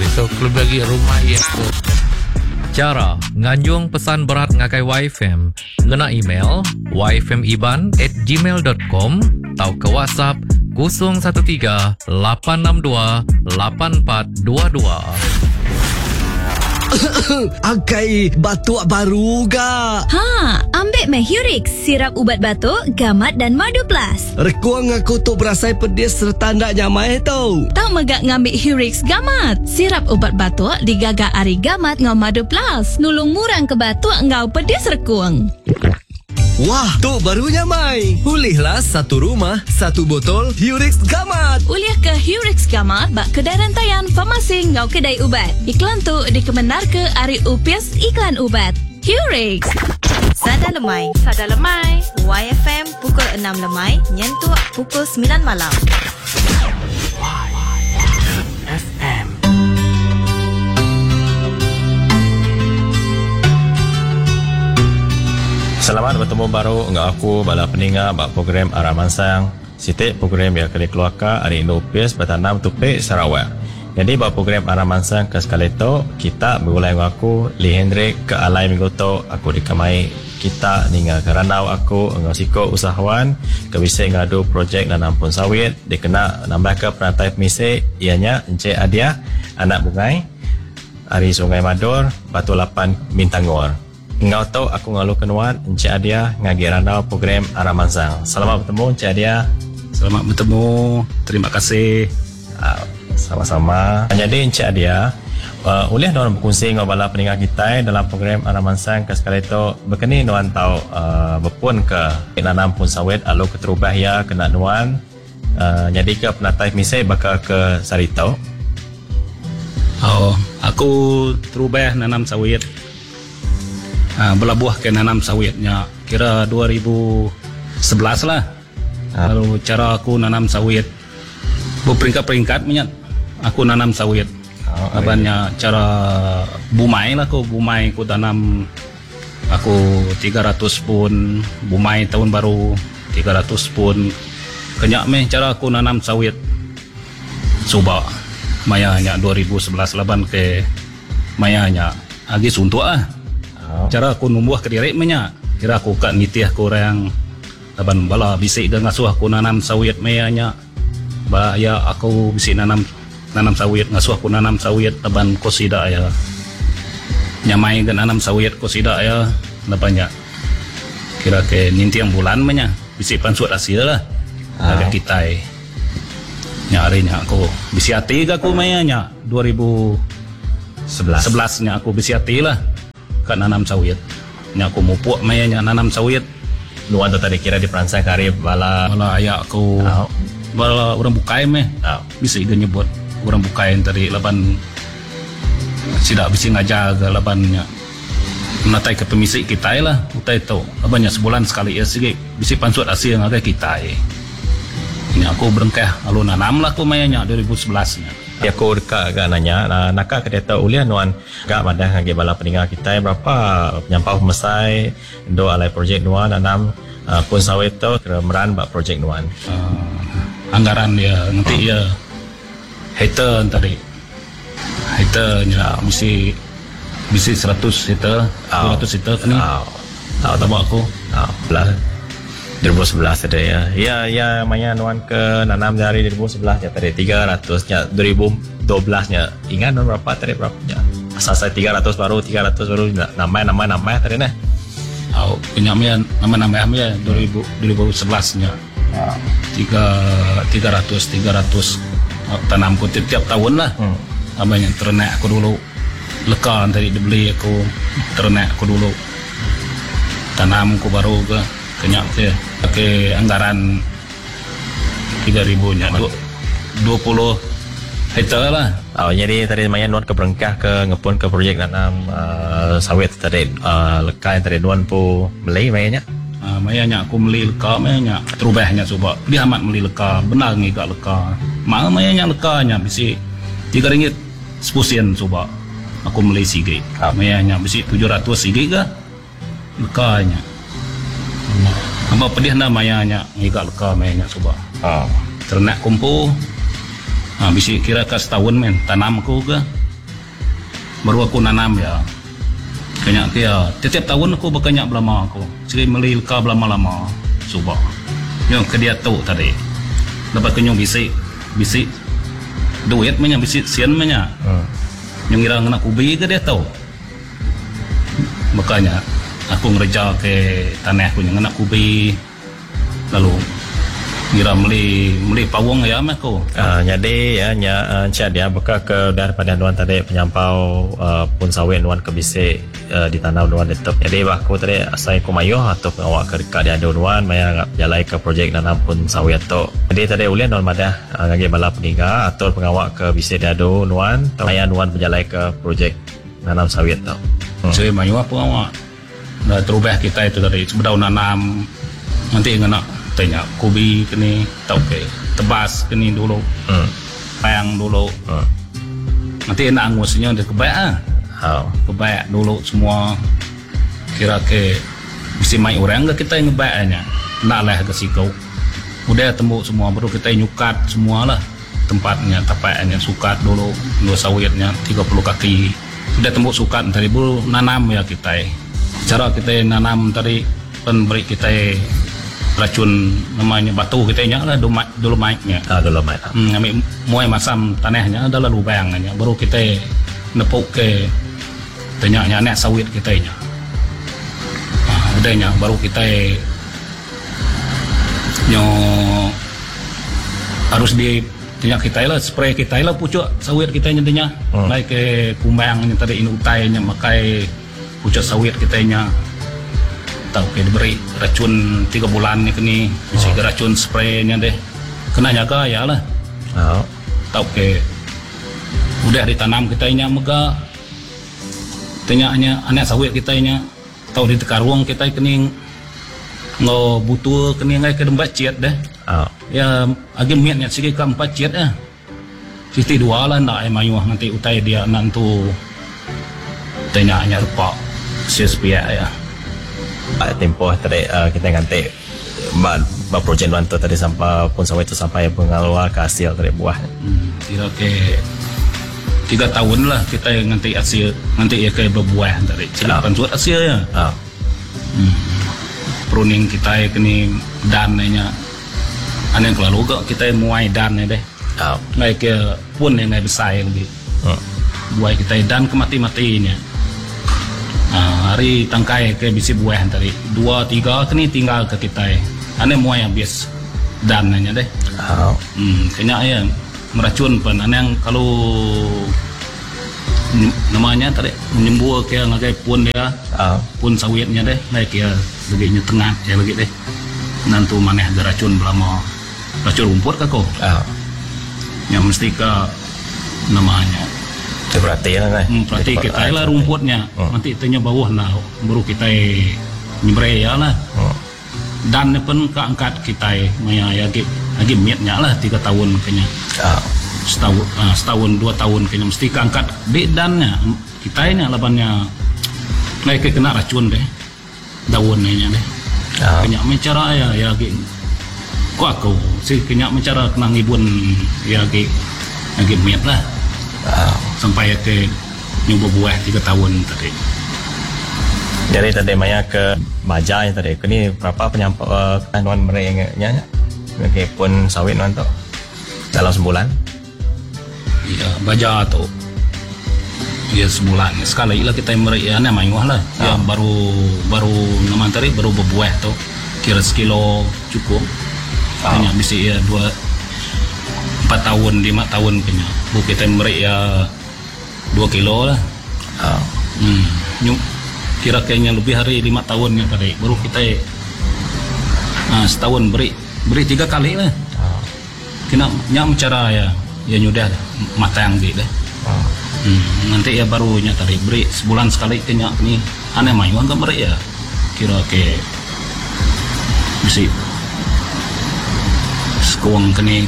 So klub bagi rumah ya tu. Cara nganjung pesan berat ngakai YFM, ngena email yfmiban@gmail.com atau ke WhatsApp 013 862 8422. Agai, batuk baru ga? Ambil meh Hurix, sirap ubat batuk, gamat dan madu plus. Rekuang aku tu berasai pedis serta ndak nyamai tau. Tak megak ngambil Hurix gamat. Sirap ubat batuk digagak ari gamat ngau madu plus. Nulung murang ke batuk ngau pedis rekuang. Wah, tu barunya mai. Pulihlah satu rumah, satu botol Hurix Gamat. Uliah ke Hurix Gamat bak kedai rantaian farmasi ngau kedai ubat. Iklan tu dikebenar ke Ari UPS Iklan Ubat. Hurix. Sada lemai. YFM pukul 6 lemai, nyentuh pukul 9 malam. Selamat bertemu baru dengan aku bala pendengar bak program Arah Mansang. Sitik program yang kali keluarkan hari Indo UPS Bertanam Tupik Sarawak. Jadi bak program Arah Mansang ke sekali tu kita berulai dengan aku Lee Hendrik ke alai minggu tu aku dikamai kita dengan keranau aku dengan siko usahawan ke bisa ngadu projek nanam pun sawit dikena nambah ke perantai pemisik ianya Encik Adia anak bungai hari Sungai Madur Batu Lapan Bintangor. Ngau tahu aku ngalu kenuan Encik Adia ngagi randau program Arah Mansang. Selamat bertemu Encik Adia. Selamat bertemu. Terima kasih. Sama-sama. Jadi Encik Adia, boleh nuan berkongsi dengan bala pendengar kita dalam program Arah Mansang ke sekali itu berkini nuan tahu berpun ke nanam pun sawit alu keterubah ya kena nuan jadi ke penatai misai bakal ke Sarito. Aku terubah nanam sawit. Berlabuh ke nanam sawitnya kira 2011 lah. Lalu cara aku nanam sawit berperingkat-peringkat minyak aku nanam sawit. Abannya cara bumai lah aku bumai aku tanam aku 300 pun bumai tahun baru 300 pun kenyak meh cara aku nanam sawit coba mayanya 2011 laban ke mayanya agi suntuk ah. Cara aku numbuh ke diri menya kira aku kat nitih aku orang laban bala bisik ke ngasuh aku nanam sawit mayanya ba ya aku bisik nanam sawit ngasuh aku nanam sawit laban ko sida ya nyamai ke nanam sawit ko sida ya labannya kira ke nintiang bulan menya bisik pansut hasil lah agak kita nyarinya aku bisik hati ke aku mayanya 2011 nya aku bisik hati lah ke nanam sawit nya aku mupuk mayanya nanam sawit nuan tu tadi kira di peransai karib bala ayak aku bala orang bukai meh bisa dia nyebut orang bukai tadi laban tidak bisa ngajar ke labannya menatai ke pemisik kita lah utai tu labannya sebulan sekali ya sikit bisa pansut hasil ngagai kita ini aku berengkah lalu nanam lah aku mayanya 2011 nya. Ya aku dekat agak nanya nakak kedeta ulian nuan agak madah ngagi bala pendengar kita berapa penyampau mesai do alai projek nuan nanam pun sawit tu kemeran bak projek nuan anggaran dia nanti ya hater tadi haternya mesti 100 hater 200 hater ni tak tahu aku belah 2011 ada ya maya nuan ke nanam dari 2011 ya tadi 300 nya 2012 nya ingat nuan berapa tadi berapa nya asal saya 300 baru nambah tadi nah penyamian nama-nama ya 2011 nya 300 tanamku tiap tahun lah namanya ternak aku dulu leka tadi dibeli aku ternak aku dulu tanamku baru ke kenyak ke anggaran 3.000 nya 20 hektar lah. Jadi tadi namanya nuan ke berengkah ke ngepun ke projek nanam sawit tadi leka yang tadi nuan pu beli mayanya. Mayanya aku beli leka mayanya terubahnya coba dia amat beli leka benar ngigak leka. Mayanya lekanya bisi 3 ringgit 10 sen coba. Aku beli sige. Mayanya bisi 700 sige ke lekanya. Apa pedih namanya ngigak leka mayanya coba. Ternak kumpu. Bisa kira ke setahun men tanam aku ke baru aku nanam ya. Kanya dia setiap tahun aku berkenyak belama aku. Segi melilka belama-lama. Cuba. Yang ke dia tahu tadi. Dapat kenyong bisik duit punya bisik sian punya. Yang kira nak ubi ke dia tahu. Makanya aku ngerja ke tanah aku yang nak ubi. Lalu kira beli pawang ya aku. Jadi ya nya dia buka ke daripada nuan tadi penyampau pun sawit nuan ke bisik ditanam nuan tetap. Jadi aku tadi asai ku mayuh atau awak ke dia ada nuan maya jalai ke projek nanam pun sawit tu. Jadi tadi ulian nuan madah ngagi bala peniga atau pengawak ke bisik dia ada nuan atau maya nuan berjalai ke projek nanam sawit tu. Saya mayuh apa awak. Dah terubah kita itu tadi sebelum nanam nanti ngena tanya kubi kini tau ke tebas kini dulu payang dulu nanti nak angusnya dia kebaik kebaik dulu semua kira ke mesti mai orang ke kita yang ngebaiknya nak lah ke sikau udah tembuk semua baru kita nyukat semua lah tempatnya tapaknya sukat dulu dua sawitnya 30 kaki udah tembuk sukat tadi baru nanam ya kita cara kita nanam tadi beri kita racun namanya batu kita nya lah dolomitnya dolomite ambil muai masam tanahnya adalah lubangnya baru kita nepuk ke tanyanya anak sawit kita nya udahnya baru kita nyo harus di tanya kita lah spray kita lah pucuk sawit kita nya tanya naik ke kumbangnya tadi inutainya makai pucuk sawit kita nya tahu ke diberi racun 3 bulan ni kini mesti ke racun spraynya deh kena jaga ya lah tahu ke udah ditanam kita nya mega tanyanya anak sawit kita nya tahu di tekarwang kita kini ngo butuh kini ngai ke dembat ciat deh ya agi miatnya segi ke 4 ciat sisi 2 lah nak mayuh nanti utai dia nantu tanyanya rupa sia-sia ya tempoh tadi kita ganti projek nuan tu tadi sampai pun sawit tu sampai pengeluar ke hasil tadi buah kira ke 3 tahun lah kita nanti hasil nanti ya ke berbuah tadi cilakan suat hasil ya pruning kita kini dannya aneh kalau juga kita muai dan deh naik ke pun yang naik besar lebih buah kita dan kemati-matinya hari tangkai ke bisi buah tadi 2-3 kini tinggal ke kita aneh muai habis dananya deh kena ya meracun pun aneh kalau namanya tadi menyembuh ke ngagai pun dia pun sawitnya deh naik ya lebihnya tengah ya lagi deh nanti maneh ada racun belama racun rumput ke kok yang mesti ke namanya berarti lah berarti kita lah rumputnya nanti tanya bawah nah baru kita nyembre ya lah dan pun keangkat kita maya ya lagi miatnya lah 3 tahun kayaknya setahun 2 tahun kayaknya mesti keangkat di dannya kita ini labannya naik kena racun deh daunnya deh kayaknya mencara ya kok aku sih kayaknya mencara kena ngibun ya lagi miat lah sampai ke nyoba buah 3 tahun tadi. Jadi tadi maya ke baja yang tadi ini berapa penyampau nuan merengnya ke pun sawit nuan tu dalam sebulan? Iya baja tu ya sebulan sekali lah kita mereka namanya lah ya baru nama tadi baru berbuah tu kira sekilo cukup hanya bisa ya 4 tahun 5 tahun punya bu kita mereka 2 kilo lah kira kayaknya lebih hari 5 tahunnya tadi baru kita setahun beri 3 kali lah kena nyam cara ya nyudah matang gitu nanti ya barunya tadi beri sebulan sekali kena ni aneh mayu enggak beri ya kira ke bisa sekuang kene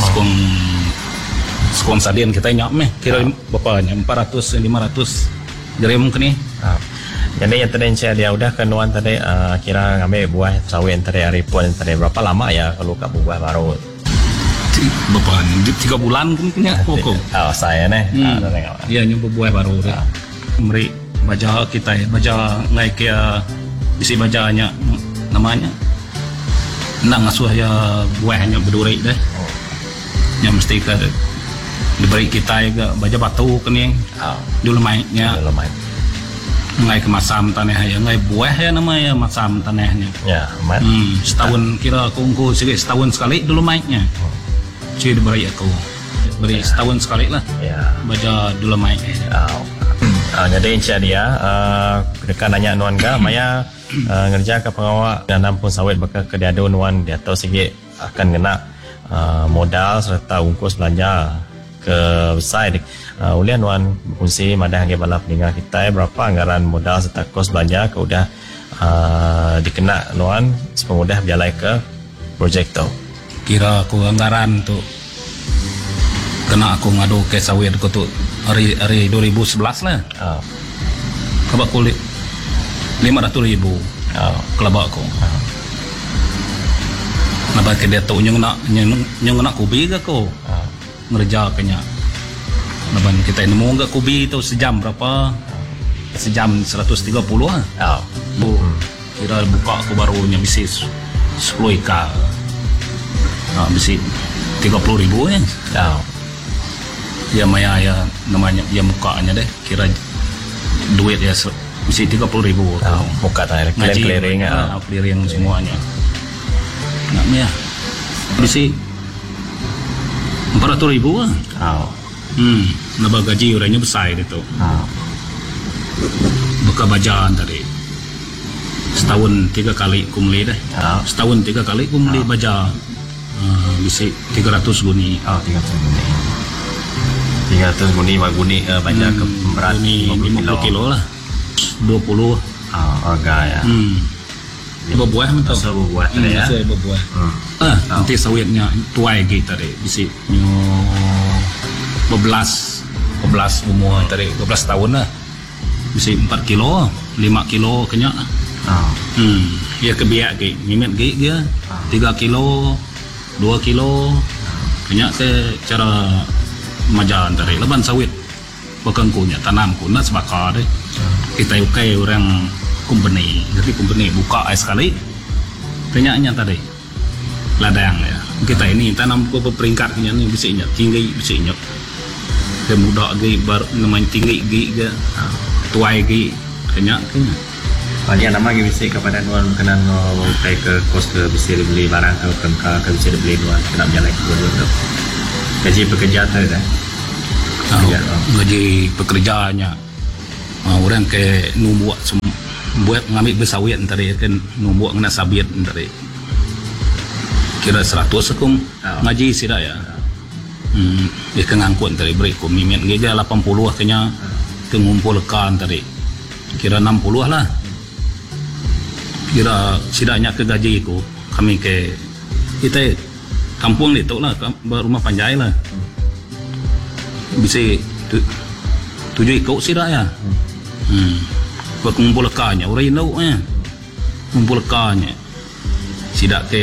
sekuang sadian kita nyap meh kira bapaknya 400 500 jadi mungkin ni jadi yang tadi saya dia udah kenuan tadi kira ngambil buah sawit tadi hari pun tadi berapa lama ya kalau kak buah baru berapa 3 bulan kena pokok. Saya nih. Ya nyoba buah baru tu. Meri baca kita baca ngai kia isi bacanya namanya. Nang asuh ya buahnya berduri deh. Yang mesti ke diberi kita juga baca batu kening. Dulu mainnya. Ngai ke masam tanah ya, ngai buah ya namanya masam tanahnya. Ya, mat. Setahun kira aku sikit setahun sekali dulu mainnya. Cuy diberi aku. Beri setahun sekali lah. Ya. Baca dulu mainnya. Jadi encik dia dekat nanya nuan ga maya ngerja ke pengawak nanam pun sawit bakal ke dia nuan dia tahu sikit akan kena modal serta ungkus belanja ke besar ulian nuan fungsi madah ke bala peninggal kita berapa anggaran modal serta kos belanja ke udah dikena nuan sepemudah berjalan ke projek tu. Kira aku anggaran tu kena aku ngadu ke sawit aku tu hari 2011 lah. Kelabak kulit 500,000 kelabak aku. Nabak ke dia tu nyong nak kubi ke aku ngerja kenya. Naban kita nemu enggak kubi tu sejam berapa? Sejam 130 lah. Bu kira buka aku barunya bisi 10 ika. Bisi 30,000 ya. Ya maya ya namanya ya mukanya deh kira duit ya mesti 30,000 muka tadi clearing semuanya nak maya mesti 400,000 nabag gaji orangnya besar itu buka bajaan tadi setahun 3 kali kumuli deh setahun 3 kali kumuli baja mesti 300 guni 300 guni maguni banyak ke berat 50 kilo lah 20 harga ya berbuah mentau berbuah tadi ya berbuah nanti sawitnya tuai gitu tadi bisi 12 umur tadi 12 tahun lah bisi 4 kilo 5 kilo kenyak ya kebiak ke mimet ke dia 3 kilo 2 kilo kenyak ke cara majalan dari leban sawit bukan kunya tanam kuna sebakar deh kita ukai orang company jadi company buka sekali kenyaknya tadi ladang ya kita ini tanam ke peringkatnya nih bisinya tinggi bisinya ke muda ge bar namanya tinggi ge tuai ge kenyak banyak nama ge bisi kepada nuan kena ukai ke kos ke bisi beli barang atau ke bisi beli nuan kena jalan ke dulu gaji pekerja tu dah. Gaji pekerjaannya orang ke numbuak buat ngambil bersawit tadi kan numbuak kena sabit tadi kira 100 akum ngaji sih dah ya dia kengangkut tadi beri kum mimin geja 80 kenya kengumpulkan tadi kira 60 lah kira sidaknya ke gaji ku kami ke kita kampung itu lah rumah panjai lah bisa 7 ikut sih dah ya buat mengumpulkannya orang yang tahu mengumpulkannya sidak ke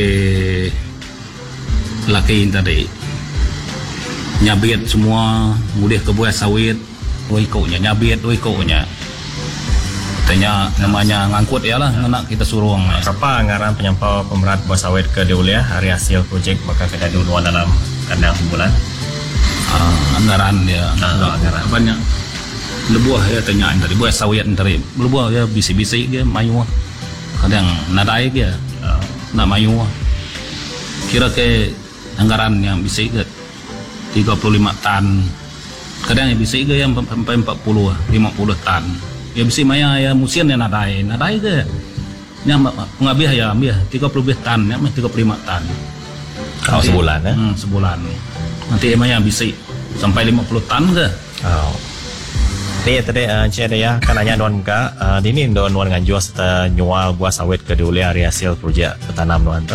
laki tadi nyabit semua mudah ke buah sawit ikutnya nyabit ikutnya tanya namanya ngangkut ya lah nak kita suruh berapa anggaran penyampau pemerat buah sawit ke Deulia hari hasil projek bakal kita dulu dalam kandang sebulan anggaran dia anggaran banyak lebuah ya tanyaan tadi buah sawit tadi lebuah ya bisi-bisi dia mayu kadang nadai dia nak mayu kira ke anggaran yang bisi ke 35 tan kadang yang bisi ke yang sampai 50 tan ya bisi maya ya musim yang nadai ke yang pengabih ya ambil 30 tan ya 35 tan kalau sebulan ya sebulan nanti emangnya bisa sampai 50 tan ke Ni tadi Encik ada ya kan nanya don ka dini don nuan nganjua serta nyual buah sawit ke dulu hari hasil projek bertanam nuan tu.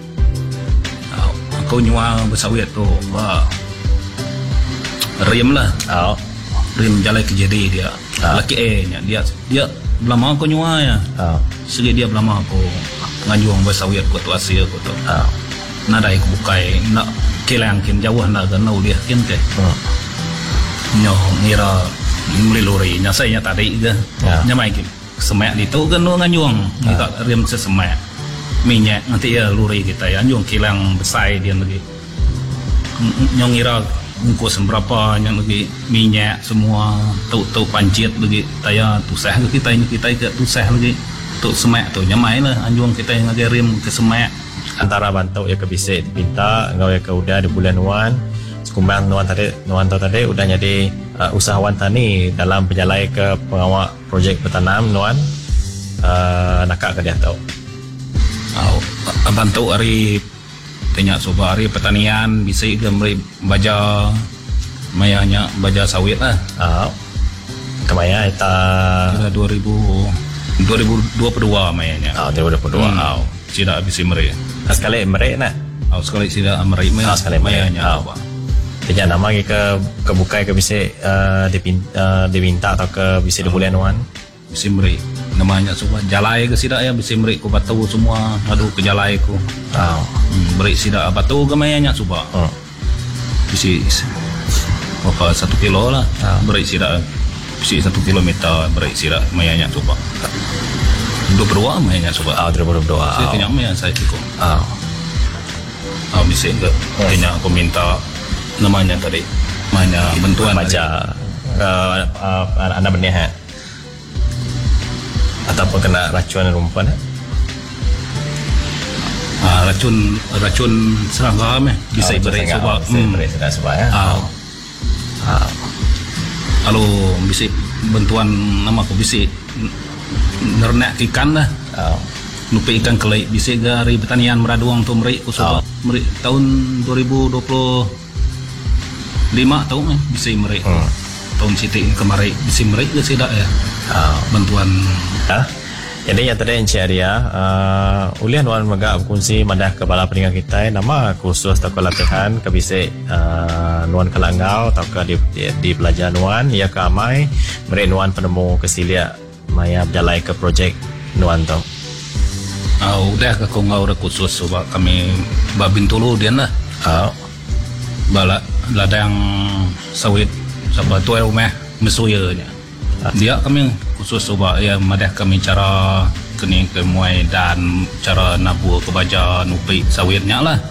Aku nyual buah sawit tu rim lah. Rim jalan ke jadi dia. Laki nya dia belum aku nyual ya. Segi dia belum aku nganjua buah sawit ku tu hasil ku tu. nadai ku bukai nak kilang kin jauh nak kenau dia kin ke nyo ngira muli lori nya saya nya tadi ke nya mai ki semak di tu kan nganyuang kita rem sesemak minyak nanti ya lori kita ya nyuang kilang besar dia lagi nyo ngira bungkus berapa yang lagi minyak semua tu pancit lagi taya tusah ke kita ke tusah lagi tu semak tu nya mai lah anjuang kita yang lagi rem ke semak antara bantau ya ke bisik dipinta ngau ya ke udah di bulan Wan sekumbang nuan tadi udah jadi usahawan tani dalam penjalai ke pengawal projek bertanam nuan nakak ke dia tahu bantu hari tanya coba hari pertanian bisa gambar baja mayanya baja sawit lah kemaya kita 2022 mayanya 2022 tidak bisa mereka sekali mereka nak sekali tidak mereka sekali mayanya apa dia nama ke bukai ke bisa diminta atau ke bisa di bulan Wan bisa mereka namanya semua jalai ke sidak ya bisa mereka ku batu semua aduh ke jalai ku mereka sidak batu ke mayanya coba bisa apa 1 kilo lah mereka sidak bisa 1 kilometer mereka sidak mayanya coba 22 mayanya coba 2022 saya tanya mayanya saya cukup bisa enggak tanya aku minta namanya tadi namanya bantuan baca anda benih ataupun kena racun rumput racun serangga bisa beri sebab kalau bisa bantuan nama aku bisa nernak ikan lah nupi ikan kelai bisa dari pertanian meraduang tu merik usah merik tahun 2025 tahun bisa merik tahun sitik kemarin bisa merik ke tidak ya bantuan jadi yang tadi Encik Arya ulian wan megak berkunci madah kepala peningat kita nama khusus atau latihan ke bisik nuan kelangau atau ke di pelajar nuan ia ke amai mereka nuan penemu kesilia maya berjalai ke projek nuan tu udah ke kongau khusus sebab kami babin tulu dia lah balak ladang sawit sebab tu rumah mesuyanya dia kami khusus sebab ya madah kami cara kini kemuai dan cara nabur ke baja nupi sawitnya lah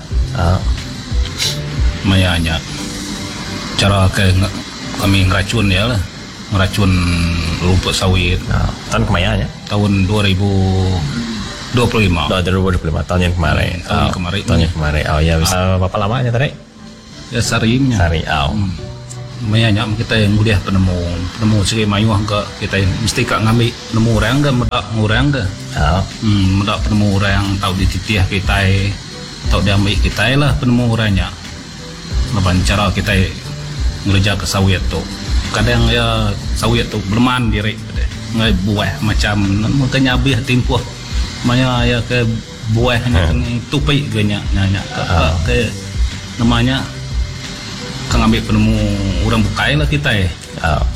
mayanya cara ke kami ngeracun ya lah ngeracun rumput sawit tahun kemayanya tahun 2025 tahun yang kemarin ya bisa berapa lamanya tadi ya sarinya mayanya kita yang mudah penemu segi mayuh ke kita mesti kak ngambil penemu orang ke medak penemu orang tahu dititih kita tahu diambil kita lah penemu orangnya lepas cara kita ngerja ke sawit tu kadang ya sawit tu berman diri ngai buah macam makanya habis timpuh maya ya ke buahnya tupai ganya nanya ke namanya kang ambil penemu orang bukai lah kita